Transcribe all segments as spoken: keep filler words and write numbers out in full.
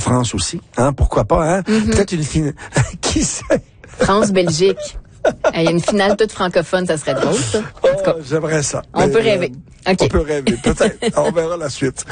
France aussi, hein, pourquoi pas, hein? Mm-hmm. Peut-être une finale. Qui sait? France-Belgique. Il y a une finale toute francophone, ça serait drôle, ça. Oh, j'aimerais ça. On Mais, peut rêver. Euh, Okay. On peut rêver, peut-être. On verra la suite.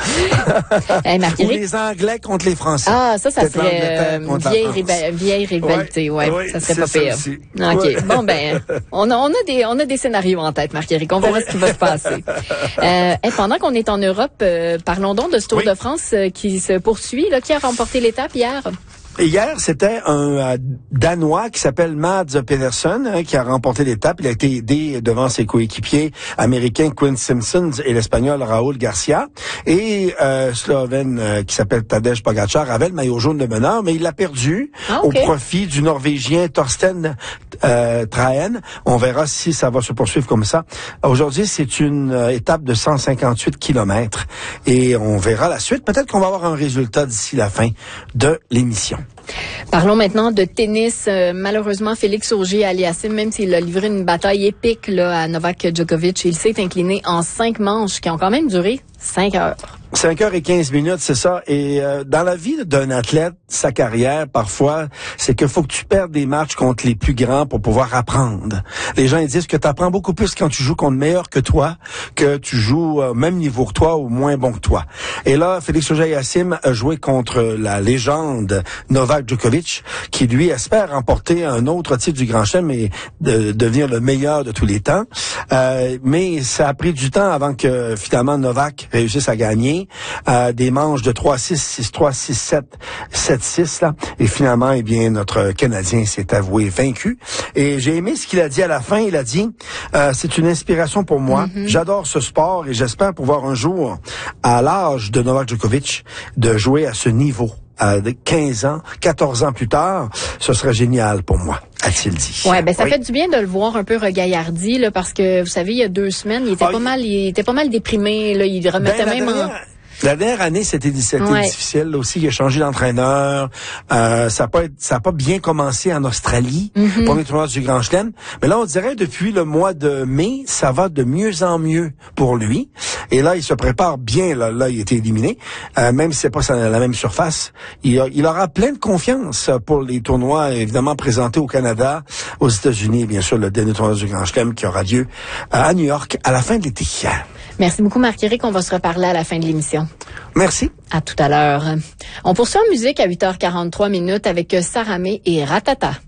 Hey, Ou les Anglais contre les Français. Ah, ça, ça Peut-être serait euh, contre la vieille, France. riva- vieille rivalité, ouais. Ouais, ça serait c'est pas ça pire. aussi. OK. Ouais. Bon, ben, on a, on a des, on a des scénarios en tête, Marc-Éric. On verra Ouais. ce qui va se passer. Euh, hey, pendant qu'on est en Europe, euh, parlons donc de ce Tour Oui. de France euh, qui se poursuit, là, qui a remporté l'étape hier. Hier, c'était un euh, Danois qui s'appelle Mads Pedersen hein, qui a remporté l'étape. Il a été aidé devant ses coéquipiers américains Quinn Simpson et l'Espagnol Raúl Garcia. Et euh, Slovène euh, qui s'appelle Tadej Pogačar avait le maillot jaune de meneur, mais il l'a perdu Ah, okay. au profit du Norvégien Torsten euh, Trahen. On verra si ça va se poursuivre comme ça. Aujourd'hui, c'est une euh, étape de cent cinquante-huit kilomètres et on verra la suite. Peut-être qu'on va avoir un résultat d'ici la fin de l'émission. Parlons maintenant de tennis. Euh, malheureusement, Félix Auger-Aliassime, même s'il a livré une bataille épique là, à Novak Djokovic, il s'est incliné en cinq manches qui ont quand même duré cinq heures. cinq heures et quinze minutes, c'est ça. Et euh, dans la vie d'un athlète, sa carrière, parfois, c'est qu'il faut que tu perdes des matchs contre les plus grands pour pouvoir apprendre. Les gens ils disent que tu apprends beaucoup plus quand tu joues contre meilleur que toi, que tu joues au même niveau que toi ou moins bon que toi. Et là, Félix Auger-Aliassime a joué contre la légende Novak Djokovic, qui lui espère remporter un autre titre du Grand Chelem et de, devenir le meilleur de tous les temps. Euh, mais ça a pris du temps avant que finalement Novak réussisse à gagner. Euh, des manches de trois six, six trois, six sept, sept six là. Et finalement, eh bien, notre Canadien s'est avoué vaincu. Et j'ai aimé ce qu'il a dit à la fin. Il a dit, euh, c'est une inspiration pour moi. Mm-hmm. J'adore ce sport et j'espère pouvoir un jour, à l'âge de Novak Djokovic, de jouer à ce niveau. À quinze ans, quatorze ans plus tard, ce serait génial pour moi, a-t-il dit. Ouais, ben ça oui. fait du bien de le voir un peu regaillardi là, parce que vous savez, il y a deux semaines, il était ah, pas il... mal, il était pas mal déprimé là, il remettait ben, même dernière... en La dernière année, c'était, c'était ouais. difficile là aussi. Il a changé d'entraîneur. Euh, ça n'a pas, ça a pas bien commencé en Australie, mm-hmm. premier tournoi du Grand Chelem. Mais là, on dirait depuis le mois de mai, ça va de mieux en mieux pour lui. Et là, il se prépare bien. Là, là il a été éliminé, euh, même si c'est pas la même surface. Il, a, il aura plein de confiance pour les tournois, évidemment présentés au Canada, aux États-Unis, et bien sûr le dernier tournoi du Grand Chelem qui aura lieu à New York à la fin de l'été. Merci beaucoup, Marc-Éric. On va se reparler à la fin de l'émission. Merci. À tout à l'heure. On poursuit en musique à huit heures quarante-trois minutes avec Saramé et Ratata.